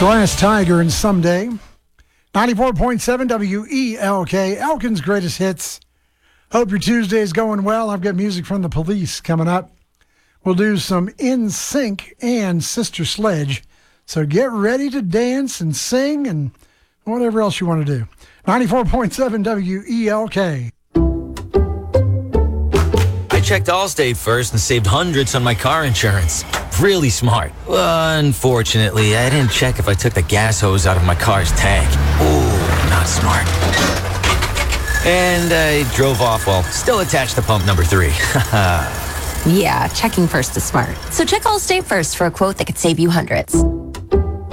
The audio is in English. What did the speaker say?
Glass Tiger and Someday. 94.7 WELK, Elkin's Greatest Hits. Hope your Tuesday is going well. I've got music from the Police coming up. We'll do some In Sync and Sister Sledge. So get ready to dance and sing and whatever else you want to do. 94.7 WELK. I checked Allstate first and saved hundreds on my car insurance. Really smart. Unfortunately, I didn't check if I took the gas hose out of my car's tank. Ooh, not smart. And I drove off while still attached to pump number 3. Yeah, checking first is smart. So check Allstate first for a quote that could save you hundreds.